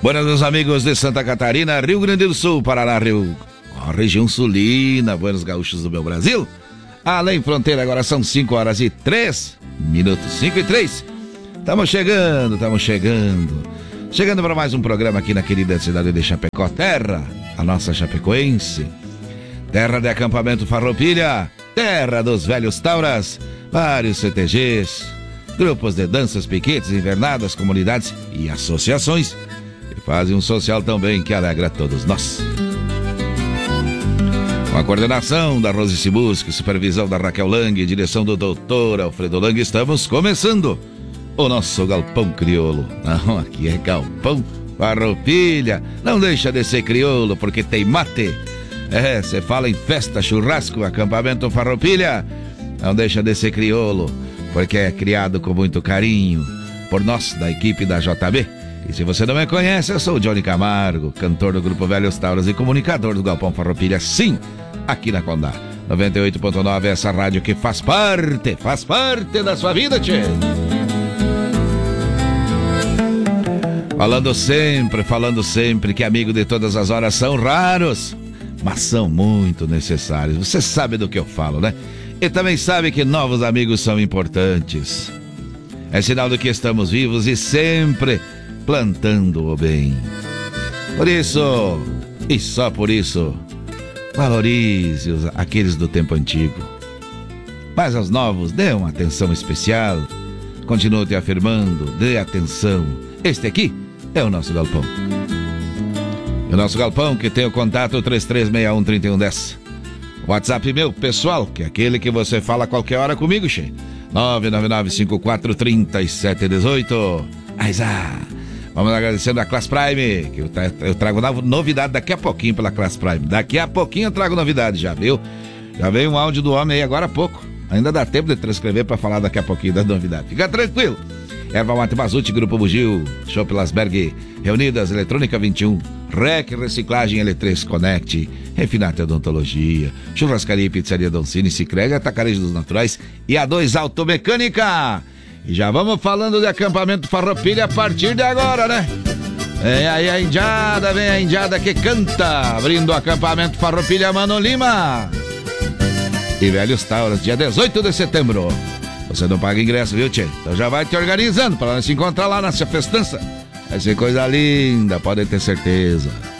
Buenas, meus amigos de Santa Catarina, Rio Grande do Sul, Paraná, a região sulina, buenos gaúchos do meu Brasil. Além fronteira, agora são 5h03, 5h03. Estamos chegando. Chegando para mais um programa aqui na querida cidade de Chapecó, terra, a nossa chapecoense. Terra de acampamento Farroupilha, terra dos velhos tauras, vários CTGs, grupos de danças, piquetes, invernadas, comunidades e associações que fazem um social também que alegra todos nós. Com a coordenação da Rose Cibusque, supervisão da Raquel Lang, direção do Dr. Alfredo Lang, estamos começando o nosso Galpão Crioulo. Não, aqui é Galpão Farroupilha. Não deixa de ser crioulo, porque tem mate. Você fala em festa, churrasco, acampamento Farroupilha. Não deixa de ser crioulo, porque é criado com muito carinho por nós, da equipe da JB. E se você não me conhece, eu sou o Johnny Camargo, cantor do Grupo Velhos Tauras e comunicador do Galpão Farroupilha, sim, aqui na Condá 98.9, essa rádio que faz parte da sua vida, tchê. Falando sempre que amigo de todas as horas são raros, mas são muito necessários. Você sabe do que eu falo, né? E também sabe que novos amigos são importantes. É sinal de que estamos vivos e sempre plantando o bem. Por isso, e só por isso, valorize aqueles do tempo antigo. Mas aos novos, dê uma atenção especial. Continue te afirmando, dê atenção. Este aqui é o nosso galpão. O nosso galpão que tem o contato 3361-3110. WhatsApp meu, pessoal, que é aquele que você fala a qualquer hora comigo, che. 999543718. Vamos agradecendo a Class Prime, que eu trago novidade daqui a pouquinho pela Class Prime. Daqui a pouquinho eu trago novidade, já viu? Já veio um áudio do homem aí agora há pouco. Ainda dá tempo de transcrever para falar daqui a pouquinho da novidade. Fica tranquilo. Erva Mate Bazuti, Grupo Bugio, Shop Lasberg, Reunidas, Eletrônica 21, REC, Reciclagem L3 Connect, Refinate Odontologia, Churrascaria e Pizzaria Doncini, Sicredi, Atacarejo dos Naturais e A2 Automecânica. E já vamos falando de acampamento Farroupilha a partir de agora, né? Vem aí a indiada que canta, abrindo o acampamento Farroupilha, Mano Lima e Velhos Tauras, dia 18 de setembro. Você não paga ingresso, viu, tchê? Então já vai te organizando para nós se encontrar lá nessa festança. Vai ser coisa linda, pode ter certeza.